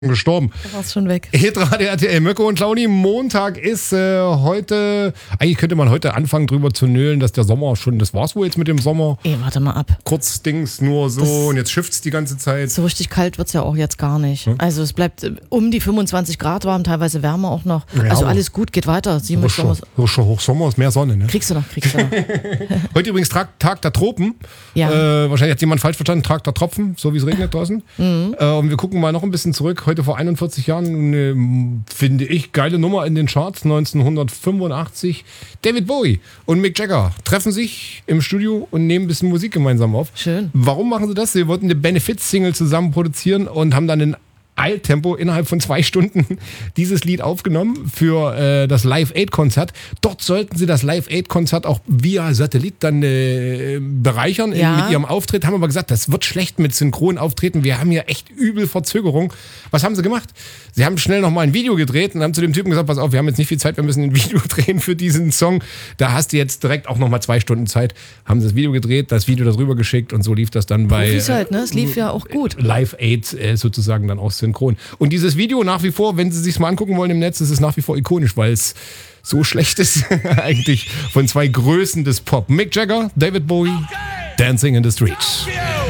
gestorben. Da war es schon weg. Hitradio RTL, Mirko und Claudi. Montag ist heute, eigentlich könnte man heute anfangen drüber zu nölen, dass der Sommer schon, das war's wohl jetzt mit dem Sommer. Warte mal ab. Kurz Dings nur so und jetzt schifft's die ganze Zeit. So richtig kalt wird's ja auch jetzt gar nicht. Also es bleibt um die 25 Grad warm, teilweise wärmer auch noch. Ja, also alles gut, geht weiter. Schon Hochsommer ist mehr Sonne, ne? Kriegst du noch. Heute übrigens Tag der Tropen. Ja. Wahrscheinlich hat jemand falsch verstanden, Tag der Tropfen, so wie es regnet draußen. Und wir gucken mal noch ein bisschen zurück. Heute vor 41 Jahren eine, finde ich, geile Nummer in den Charts. 1985. David Bowie und Mick Jagger treffen sich im Studio und nehmen ein bisschen Musik gemeinsam auf. Schön. Warum machen sie das? Sie wollten eine Benefits-Single zusammen produzieren und haben dann in Eiltempo innerhalb von 2 Stunden dieses Lied aufgenommen für das Live-Aid-Konzert. Dort sollten sie das Live-Aid-Konzert auch via Satellit dann bereichern mit ihrem Auftritt. Haben aber gesagt, das wird schlecht mit Synchronauftreten. Wir haben hier echt übel Verzögerung. Was haben sie gemacht? Sie haben schnell nochmal ein Video gedreht und haben zu dem Typen gesagt, pass auf, wir haben jetzt nicht viel Zeit, wir müssen ein Video drehen für diesen Song. Da hast du jetzt direkt auch nochmal 2 Stunden Zeit. Haben sie das Video gedreht, das Video darüber geschickt und so lief das dann bei Profis halt, ne? Es lief ja auch gut. Live-Aid sozusagen dann auch synchron. Und dieses Video nach wie vor, wenn Sie sich mal angucken wollen im Netz, ist es nach wie vor ikonisch, weil es so schlecht ist eigentlich von 2 Größen des Pop. Mick Jagger, David Bowie, Dancing in the Street.